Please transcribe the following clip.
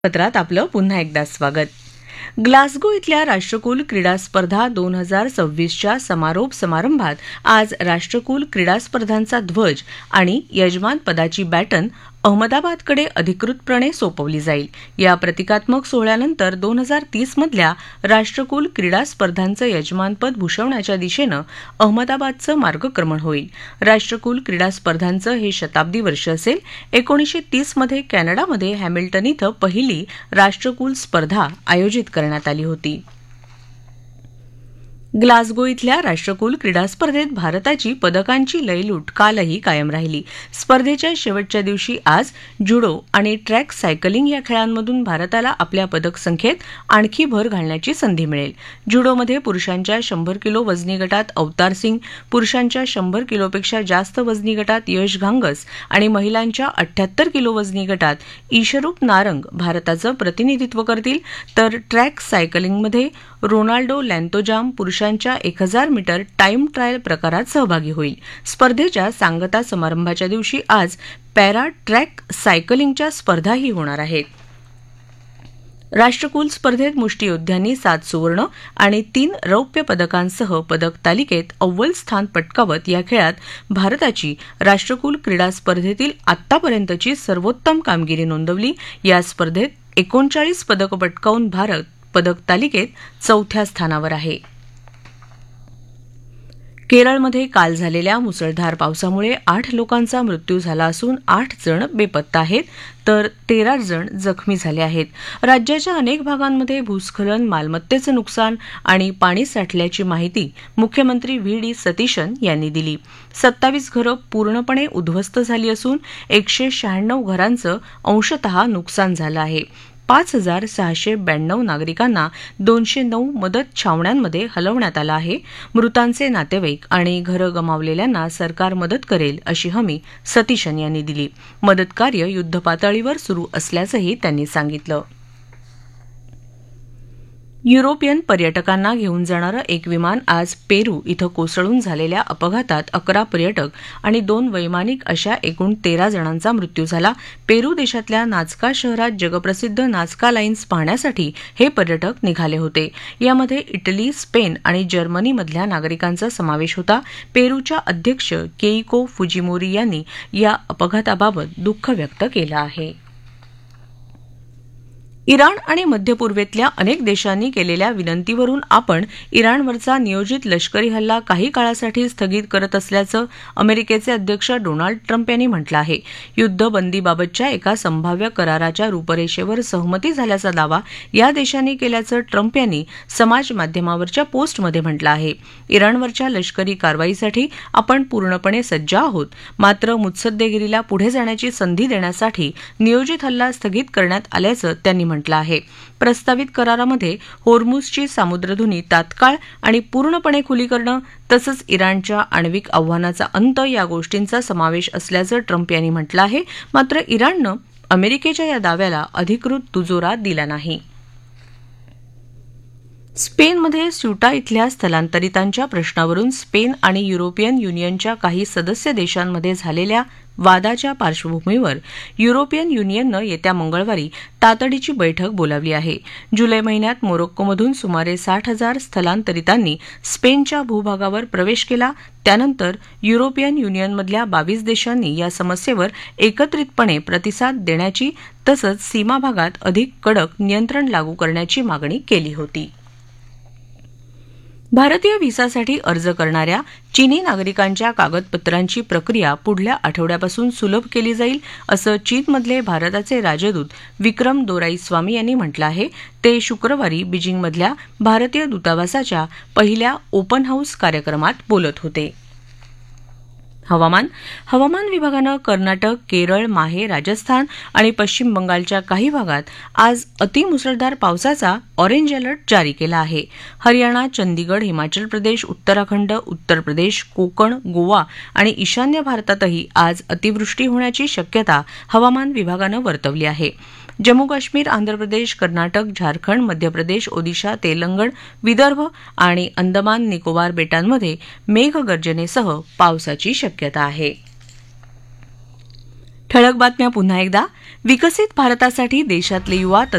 पत्रात आपलं पुन्हा एकदा स्वागत. ग्लासगो इथल्या राष्ट्रकुल क्रीडा स्पर्धा 2026च्या समारोप समारंभात आज राष्ट्रकुल क्रीडा स्पर्धांचा ध्वज आणि यजमान पदाची बॅटन अहमदाबादकडे अधिकृतपणे सोपवली जाईल. या प्रतिकात्मक सोहळ्यानंतर 2030 मधल्या राष्ट्रकुल क्रीडा स्पर्धांचं यजमानपद भूषवण्याच्या दिशेनं अहमदाबादचं मार्गक्रमण होईल. राष्ट्रकुल क्रीडा स्पर्धांचं हे शताब्दी वर्ष असेल. 1930 मध्ये कॅनडामध्ये हॅमिल्टन इथं पहिली राष्ट्रकुल स्पर्धा आयोजित करण्यात आली होती. ग्लासगो इथल्या राष्ट्रकुल क्रीडा स्पर्धेत भारताची पदकांची लयलूट कालही कायम राहिली. स्पर्धेच्या शेवटच्या दिवशी आज जुडो आणि ट्रॅक सायकलिंग या खेळांमधून भारताला आपल्या पदक संख्येत आणखी भर घालण्याची संधी मिळेल. जुडोमध्ये पुरुषांच्या 100 किलो वजनी गटात अवतार सिंग, पुरुषांच्या 100 किलोपेक्षा जास्त वजनी गटात यश घांगस आणि महिलांच्या 78 किलो वजनी गटात ईशरूप नारंग भारताचं प्रतिनिधित्व करतील. तर ट्रॅक सायकलिंगमध्ये रोनाल्डो लॅन्तोजाम पुरुषांच्या 1000 मीटर टाईम ट्रायल प्रकारात सहभागी होईल. स्पर्धेच्या सांगता समारंभाच्या दिवशी आज पॅरा ट्रॅक सायकलिंगच्या स्पर्धाही होणार आहेत. राष्ट्रकुल स्पर्धेत मुष्टियोद्ध्यांनी 7 सुवर्ण आणि 3 रौप्य पदकांसह पदक तालिकेत अव्वल स्थान पटकावत या खेळात भारताची राष्ट्रकुल क्रीडा स्पर्धेतील आतापर्यंतची सर्वोत्तम कामगिरी नोंदवली. या स्पर्धेत 39 पदकं पटकावून भारत पदक तालिकेत 4थ्या स्थानावर आहे. केरळमध्ये काल झालेल्या मुसळधार पावसामुळे 8 लोकांचा मृत्यू झाला असून 8 जण बेपत्ता आहेत, तर 13 जण जखमी झाले आहेत. राज्याच्या अनेक भागांमध्ये भूस्खलन, मालमत्तेचं नुकसान आणि पाणी साठल्याची माहिती मुख्यमंत्री व्ही डी सतीशन यांनी दिली. 27 घरं पूर्णपणे उद्ध्वस्त झाली असून 196 घरांचं अंशतः नुकसान झालं आहे. 5692 नागरिकांना 209 मदत छावण्यांमध्ये हलवण्यात आलं आहे. मृतांचे नातेवाईक आणि घरं गमावलेल्यांना सरकार मदत करेल अशी हमी सतीशन यांनी दिली. मदतकार्य युद्धपातळीवर सुरू असल्याचंही त्यांनी सांगितलं. युरोपियन पर्यटकांना घेऊन जाणारं एक विमान आज पेरू इथं कोसळून झालेल्या अपघातात 11 पर्यटक आणि 2 वैमानिक अशा एकूण 13 जणांचा मृत्यू झाला. पेरू देशातल्या नाझका शहरात जगप्रसिद्ध नाझका लाईन्स पाहण्यासाठी हे पर्यटक निघाले होते. यामध्ये इटली, स्पेन आणि जर्मनीमधल्या नागरिकांचा समावेश होता. पेरूच्या अध्यक्ष केइको फुजिमोरी यांनी या अपघाताबाबत दुःख व्यक्त केलं आहे. इराण आणि मध्य पूर्वेतल्या अनेक देशांनी केलेल्या विनंतीवरून आपण इराणवरचा नियोजित लष्करी हल्ला काही काळासाठी स्थगित करत असल्याचं अमेरिकेचे अध्यक्ष डोनाल्ड ट्रम्प यांनी म्हटलं आहे. युद्धबंदीबाबतच्या एका संभाव्य कराराच्या रूपरेषेवर सहमती झाल्याचा दावा या देशांनी केल्याचं ट्रम्प यांनी समाज माध्यमावरच्या पोस्टमध्ये म्हटलं आहे. इराणवरच्या लष्करी कारवाईसाठी आपण पूर्णपणे सज्ज आहोत, मात्र मुत्सद्देगिरीला पुढे जाण्याची संधी देण्यासाठी नियोजित हल्ला स्थगित करण्यात आल्याचं त्यांनी म्हटलं आहे. प्रस्तावित करारामध्ये होर्मुझची सामुद्रधुनी तात्काळ आणि पूर्णपणे खुली करणं तसंच इराणच्या आण्विक आव्हानाचा अंत या गोष्टींचा समावेश असल्याचं ट्रम्प यांनी म्हटलं आहे. मात्र इराणनं अमेरिकेच्या या दाव्याला अधिकृत दुजोरा दिला नाही. स्पेनमध्ये स्युटा इथल्या स्थलांतरितांच्या प्रश्नावरून स्पेन आणि युरोपियन युनियनच्या काही सदस्य देशांमध्ये झालेल्या वादाच्या पार्श्वभूमीवर युरोपियन युनियननं येत्या मंगळवारी तातडीची बैठक बोलावली आहे. जुलै महिन्यात मोरोक्कोमधून सुमारे 60,000 स्थलांतरितांनी स्पेनच्या भूभागावर प्रवेश केला. त्यानंतर युरोपियन युनियनमधल्या 22 देशांनी या समस्येवर एकत्रितपणे प्रतिसाद देण्याची तसंच सीमा भागात अधिक कडक नियंत्रण लागू करण्याची मागणी केली होती. भारतीय व्हिसासाठी अर्ज करणाऱ्या चीनी नागरिकांच्या कागदपत्रांची प्रक्रिया पुढल्या आठवड्यापासून सुलभ केली जाईल असं चीनमधले भारताचे राजदूत विक्रम दोराईस्वामी यांनी म्हटलं आहे. ते शुक्रवारी बीजिंगमधल्या भारतीय दूतावासाच्या पहिल्या ओपन हाऊस कार्यक्रमात बोलत होते. हवामान विभागानं कर्नाटक, केरळ, माहे, राजस्थान आणि पश्चिम बंगालच्या काही भागात आज अतिमुसळधार पावसाचा ऑरेंज अलर्ट जारी केला आहे. हरियाणा, चंदीगड, हिमाचल प्रदेश, उत्तराखंड, उत्तर प्रदेश, कोकण, गोवा आणि ईशान्य भारतातही आज अतिवृष्टी होण्याची शक्यता हवामान विभागानं वर्तवली आहे. जम्मू काश्मीर, आंध्र प्रदेश, कर्नाटक, झारखंड, मध्य प्रदेश, ओदिशा, तेलंगण, विदर्भ आणि अंदमान निकोबार बेटांमध्ये मेघगर्जनेसह पावसाची शक्यता आहे. ठळक बातम्या पुन्हा एकदा. विकसित भारतासाठी देशातले युवा